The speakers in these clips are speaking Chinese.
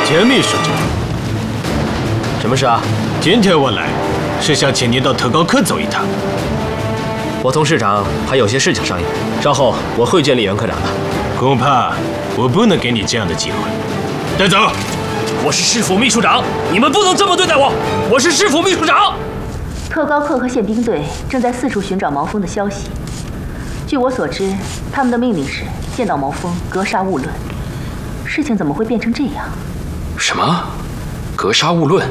田秘书长， 什么事啊？ 今天我来是想请您到特高课走一趟。 我同市长还有些事情商议，稍后我会见李元科长的。 恐怕我不能给你这样的机会。带走。 我是市府秘书长，你们不能这么对待我。我是市府秘书长。 特高课和宪兵队正在四处寻找毛峰的消息。据我所知，他们的命令是见到毛峰格杀勿论。事情怎么会变成这样？ 什么？格杀勿论？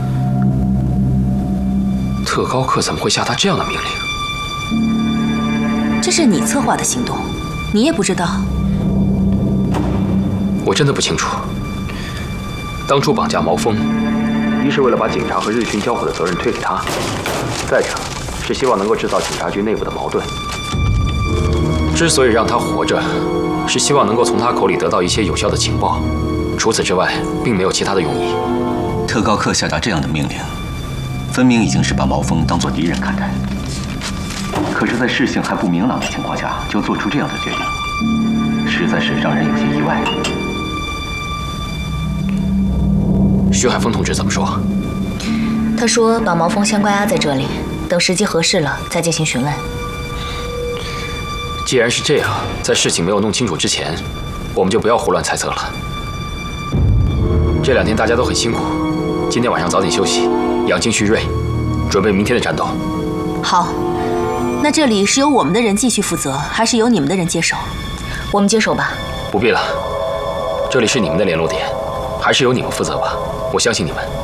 特高课怎么会下达这样的命令？ 这是你策划的行动，你也不知道？ 我真的不清楚。当初绑架毛峰，一是为了把警察和日军交火的责任推给他，再者是希望能够制造警察局内部的矛盾。之所以让他活着，是希望能够从他口里得到一些有效的情报。除此之外，并没有其他的用意。 特高课下达这样的命令，分明已经是把毛峰当作敌人看待。可是，在事情还不明朗的情况下，就做出这样的决定，实在是让人有些意外。 徐海峰同志怎么说？ 他说把毛峰先关押在这里，等时机合适了再进行询问。 既然是这样，在事情没有弄清楚之前，我们就不要胡乱猜测了。这2天大家都很辛苦，今天晚上早点休息，养精蓄锐，准备明天的战斗。 好，那这里是由我们的人继续负责，还是由你们的人接手？ 我们接手吧。 不必了，这里是你们的联络点，还是由你们负责吧。我相信你们。